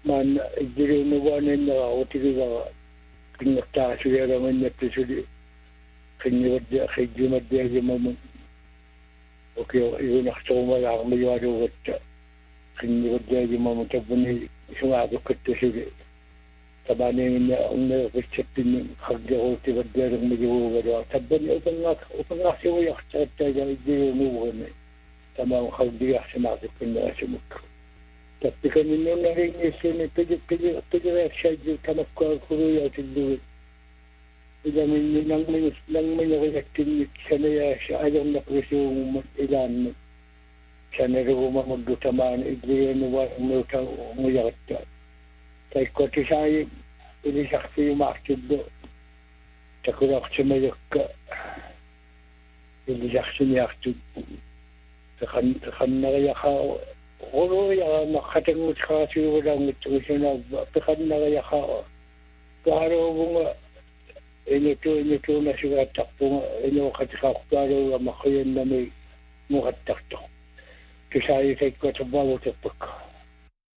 man igiri no wanen na otiri ga kinta sugera man netti sudi kinwadja khijmadja jamamun oke ibu naxtoma ya ma yaro wata kinwadja jamamun tabuni suma ga katte sudi tabani min umma bichattin khadja oti wadja ma jibu wada tabani upanga siwa yaxta ja igiri no wone tamam khadja sima ga kinna simuk tapi kan ini orang ini sini pergi saja kanak kuru ya tidur. Jam ini nang menyerahkan sana ya saya nak bersama ilan. Sana rumah muda taman igri nuwa muda mujata. Tapi kau saya ini saksi maksud takurak cuma jaka. Ini saksi maksud. Tekan nak kau Oro ya makateng utkasi ulang utusena pekan na ya ka karo bunga ito na siya takpo ino katika karo makayan na may mukatakto kisaya kay ko sa bawo tapok